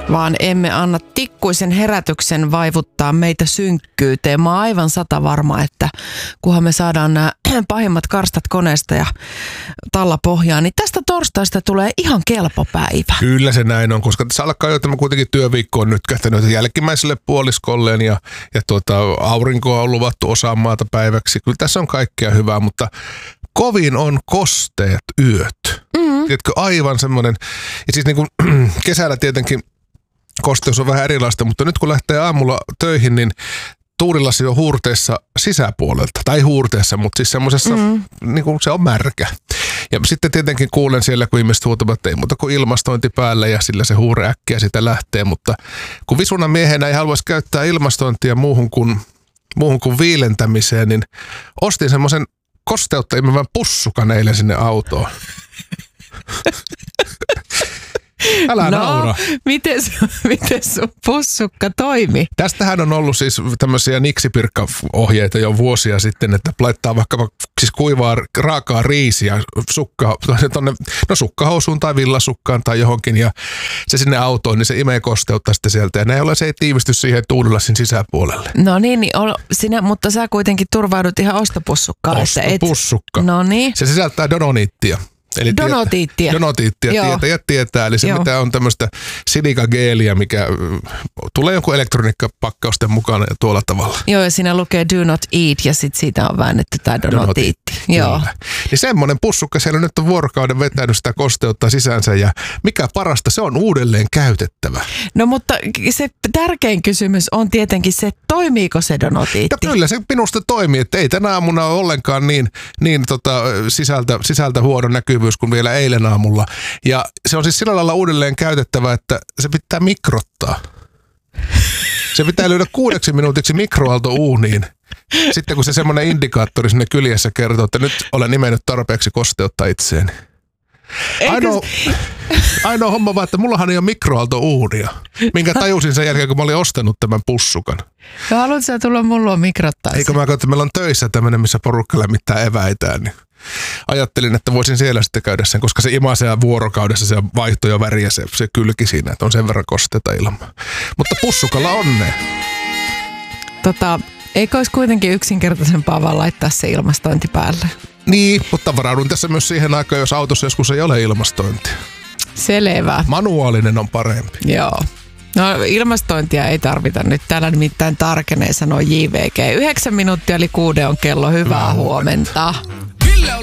vaan emme anna tikkuisen herätyksen vaivuttaa meitä synkkyyteen. Mä oon aivan satavarma, että kunhan me saadaan nämä pahimmat karstat koneesta ja talla pohjaan, niin tästä torstaista tulee ihan kelpo päivä. Kyllä se näin on, koska tässä alkaa jo tämä kuitenkin työviikko on nyt kähtänyt jälkimmäiselle puoliskolleen ja aurinkoa on luvattu osaan maata päiväksi. Kyllä tässä on kaikkea hyvää, mutta kovin on kosteet yöt. Tiedätkö, aivan semmoinen, ja siis niin kuin kesällä tietenkin kosteus on vähän erilaista, mutta nyt kun lähtee aamulla töihin, niin tuulilasi on huurteessa sisäpuolelta, tai huurteessa, mutta siis semmoisessa, niin kuin se on märkä. Ja sitten tietenkin kuulen siellä, kun ihmiset huutavat, että ei muuta kuin ilmastointi päälle ja sillä se huure äkkiä sitä lähtee, mutta kun visunan miehenä ei haluaisi käyttää ilmastointia muuhun kuin viilentämiseen, niin ostin semmoisen kosteutta imevän pussukan eilen sinne autoon. Älä naura. Miten sun pussukka toimi? Tästähän on ollut siis tämmöisiä niksipirkka-ohjeita jo vuosia sitten, että laittaa vaikka siis kuivaa raakaa riisiä sukkahousuun tai villasukkaan tai johonkin ja se sinne autoon, niin se imee kosteutta sitten sieltä ja se ei tiivisty siihen tuulilasin sisäpuolelle. No niin, mutta sä kuitenkin turvaudut ihan ostopussukkaan. Ostopussukka. No niin. Se sisältää dononiittia. Eli Donotiittia. Tietäjät tietää. Eli se mitä on tämmöistä silikageeliä, mikä tulee jonkun elektroniikkapakkausten mukana ja tuolla tavalla. Joo, ja siinä lukee do not eat ja sitten siitä on väännetty tämä donotiitti. Joo. Niin semmoinen pussukka siellä nyt on vuorokauden vetänyt sitä kosteutta sisäänsä ja mikä parasta, se on uudelleen käytettävä. No mutta se tärkein kysymys on tietenkin se, toimiiko se donotiitti? No kyllä se minusta toimii, että ei tänä aamuna ole ollenkaan niin sisältä huono näkyvyys kuin vielä eilen aamulla. Ja se on siis sillä lailla uudelleen käytettävä, että se pitää mikrottaa. Se pitää lyödä 6 minuutiksi mikroaaltouuniin. Sitten kun se semmoinen indikaattori sinne kyljessä kertoo, että nyt olen nimennyt tarpeeksi kosteutta itseeni. Ainoa homma vaan, että mullahan ei ole mikroaaltouunia, minkä tajusin sen jälkeen, kun mä olin ostanut tämän pussukan. No haluatko sä tulla mulla mikrottaa? Eikö mä katso, että meillä on töissä tämmöinen, missä porukka lämmittää eväitään, niin ajattelin, että voisin siellä sitten käydä sen, koska se imasee vuorokaudessa, se vaihtoi jo väriä se kylki siinä, että on sen verran kosteita ilmaa. Mutta pussukalla onnea. Eikö olisi kuitenkin yksinkertaisempaa vaan laittaa se ilmastointi päälle? Niin, mutta varaudun tässä myös siihen aikaan, jos autossa joskus ei ole ilmastointia. Selvä. Manuaalinen on parempi. Joo. No ilmastointia ei tarvita nyt. Täällä nimittäin tarkenee, sanoo JVG. 9 minuuttia eli 6 on kello. Hyvää huomenta.